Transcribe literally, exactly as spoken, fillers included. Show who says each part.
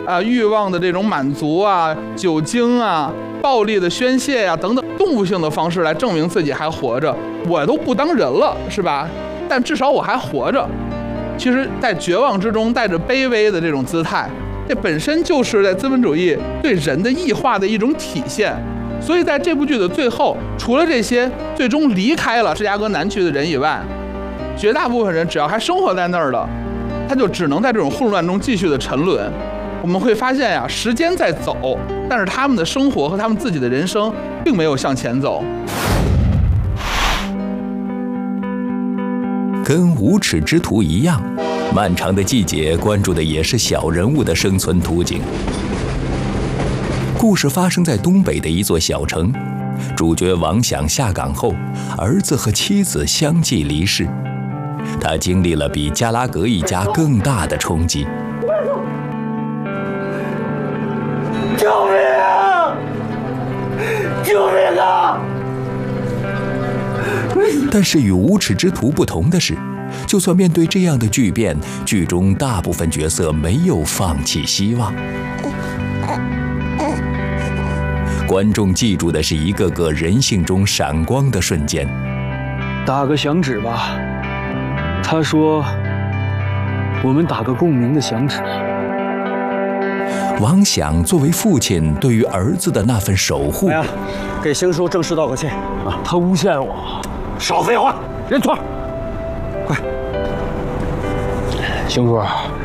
Speaker 1: 啊、欲望的这种满足啊、酒精啊、暴力的宣泄呀、啊、等等动物性的方式来证明自己还活着，我都不当人了，是吧？但至少我还活着。其实，在绝望之中带着卑微的这种姿态，这本身就是在资本主义对人的异化的一种体现。所以，在这部剧的最后，除了这些最终离开了芝加哥南区的人以外，绝大部分人只要还生活在那儿的，他就只能在这种混乱中继续的沉沦。我们会发现呀，时间在走，但是他们的生活和他们自己的人生并没有向前走。
Speaker 2: 跟无耻之徒一样，漫长的季节关注的也是小人物的生存途径。故事发生在东北的一座小城，主角王想下岗后，儿子和妻子相继离世，他经历了比加拉格一家更大的冲击。
Speaker 3: 救命啊！救命啊！
Speaker 2: 但是与无耻之徒不同的是，就算面对这样的巨变，剧中大部分角色没有放弃希望。观众记住的是一个个人性中闪光的瞬间。
Speaker 4: 打个响指吧，他说：“我们打个共鸣的响指。”
Speaker 2: 王想作为父亲对于儿子的那份守护，
Speaker 4: 哎呀，给邢叔正式道个歉啊！他诬陷我，
Speaker 3: 少废话，
Speaker 4: 认错，快！邢叔，